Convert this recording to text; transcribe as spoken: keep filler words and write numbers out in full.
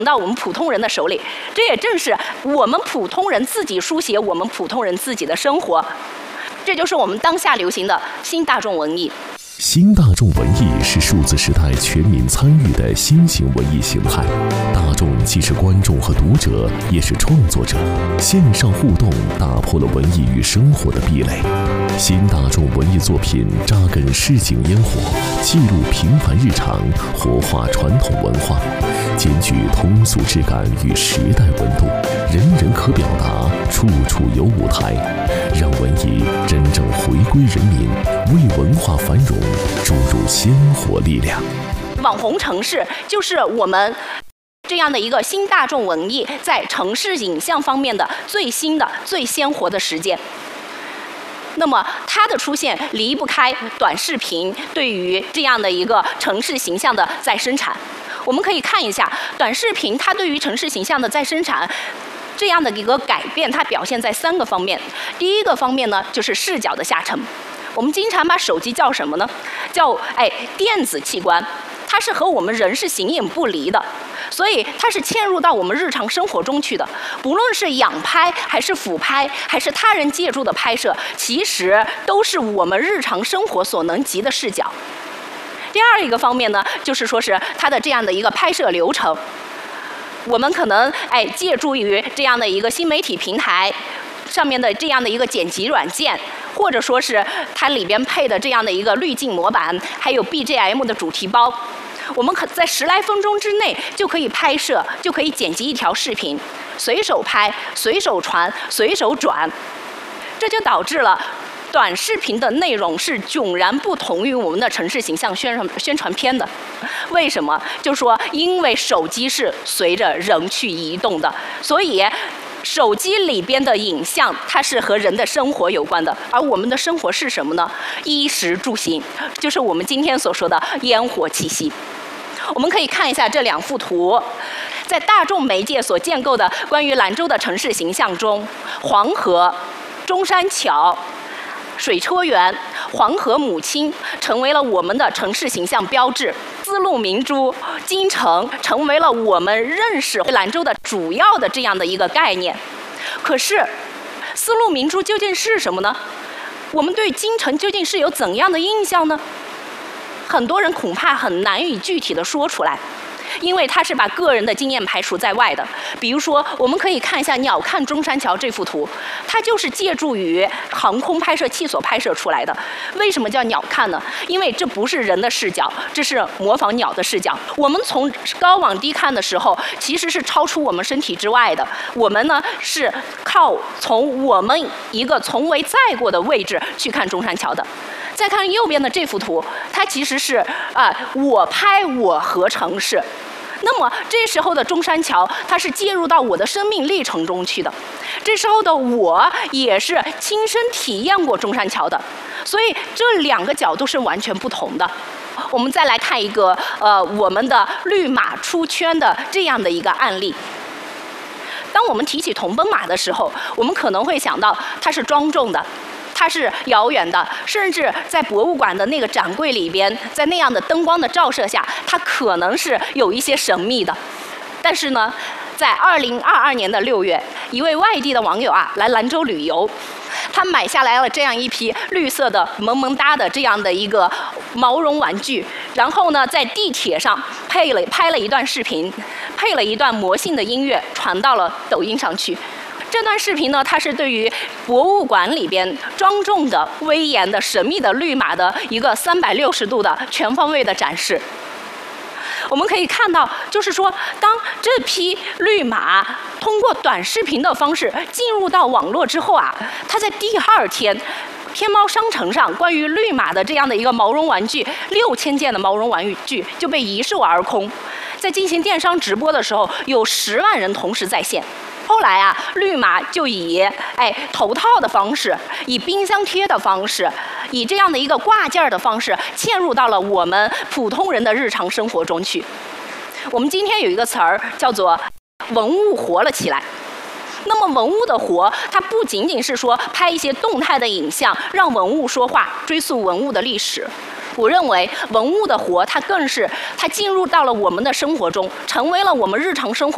到我们普通人的手里。这也正是我们普通人自己书写我们普通人自己的生活，这就是我们当下流行的新大众文艺。 新大众文艺是数字时代全民参与的新型文艺形态，大众既是观众和读者，也是创作者。线上互动打破了文艺与生活的壁垒。新大众文艺作品扎根市井烟火，记录平凡日常，活化传统文化，兼具通俗质感与时代温度，人人可表达，处处有舞台，让文艺真正回归人民，为文化繁荣注入鲜活力量。 网红城市就是我们这样的一个新大众文艺在城市影像方面的最新的、最鲜活的实践。那么它的出现离不开短视频对于这样的一个城市形象的再生产。我们可以看一下短视频它对于城市形象的再生产这样的一个改变，它表现在三个方面。第一个方面呢，就是视角的下沉。我们经常把手机叫什么呢？叫哎电子器官，它是和我们人是形影不离的，所以它是嵌入到我们日常生活中去的。不论是仰拍还是俯拍，还是他人借助的拍摄，其实都是我们日常生活所能及的视角。第二一个方面呢，就是说是它的这样的一个拍摄流程。我们可能哎借助于这样的一个新媒体平台上面的这样的一个剪辑软件，或者说是它里边配的这样的一个滤镜模板，还有 B G M 的主题包，我们可在十来分钟之内就可以拍摄，就可以剪辑一条视频，随手拍、随手传、随手转，这就导致了短视频的内容是迥然不同于我们的城市形象宣传宣传片的。为什么？就说因为手机是随着人去移动的，所以手机里边的影像它是和人的生活有关的。而我们的生活是什么呢？衣食住行，就是我们今天所说的烟火气息。我们可以看一下这两幅图，在大众媒介所建构的关于兰州的城市形象中，黄河、中山桥、水车园、黄河母亲成为了我们的城市形象标志，丝路明珠、京城成为了我们认识兰州的主要的这样的一个概念。可是，丝路明珠究竟是什么呢？我们对京城究竟是有怎样的印象呢？很多人恐怕很难以具体的说出来。因为它是把个人的经验排除在外的。比如说，我们可以看一下鸟瞰中山桥这幅图，它就是借助于航空拍摄器所拍摄出来的。为什么叫鸟瞰呢？因为这不是人的视角，这是模仿鸟的视角。我们从高往低看的时候，其实是超出我们身体之外的。我们呢是靠从我们一个从未在过的位置去看中山桥的。再看右边的这幅图，它其实是啊、呃，我拍我和城市。那么这时候的中山桥，它是介入到我的生命历程中去的。这时候的我也是亲身体验过中山桥的，所以这两个角度是完全不同的。我们再来看一个呃，我们的绿马出圈的这样的一个案例。当我们提起铜奔马的时候，我们可能会想到它是庄重的。它是遥远的，甚至在博物馆的那个展柜里边，在那样的灯光的照射下，它可能是有一些神秘的。但是呢，在二零二二年的六月，一位外地的网友啊来兰州旅游，他买下来了这样一批绿色的萌萌哒的这样的一个毛绒玩具，然后呢，在地铁上配了拍了一段视频，配了一段魔性的音乐，传到了抖音上去。这段视频呢，它是对于博物馆里边庄重的、威严的、神秘的绿马的一个三百六十度的全方位的展示。我们可以看到，就是说，当这批绿马通过短视频的方式进入到网络之后啊，它在第二天，天猫商城上关于绿马的这样的一个毛绒玩具，六千件的毛绒玩具就被一售而空。在进行电商直播的时候，有十万人同时在线。后来啊，绿马就以哎头套的方式，以冰箱贴的方式，以这样的一个挂件的方式，嵌入到了我们普通人的日常生活中去。我们今天有一个词儿叫做“文物活了起来”。那么文物的活，它不仅仅是说拍一些动态的影像，让文物说话，追溯文物的历史。我认为文物的活，它更是它进入到了我们的生活中，成为了我们日常生活